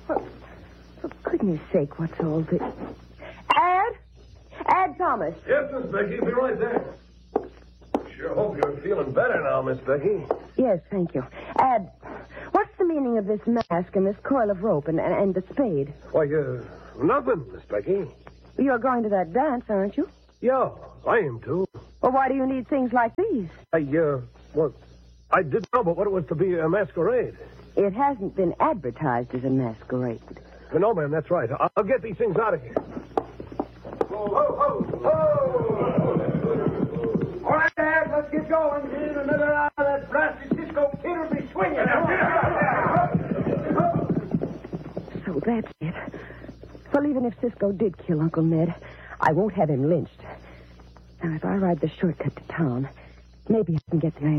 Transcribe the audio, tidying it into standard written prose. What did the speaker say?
For goodness sake, what's all this? Ad Thomas. Yes, Miss Becky, be right there. Sure hope you're feeling better now, Miss Becky. Yes, thank you. Ad, what's the meaning of this mask and this coil of rope and the spade? Why, nothing, Miss Becky. You're going to that dance, aren't you? Yeah, I am too. Well, why do you need things like these? I didn't know but what it was to be a masquerade. It hasn't been advertised as a masquerade. No, ma'am, that's right. I'll get these things out of here. Ho, ho, ho! All right, Dad, let's get going. In another hour, that blasted Cisco Kid will be swinging. So that's it. Well, even if Cisco did kill Uncle Ned, I won't have him lynched. Now, if I ride the shortcut to town, maybe I can get there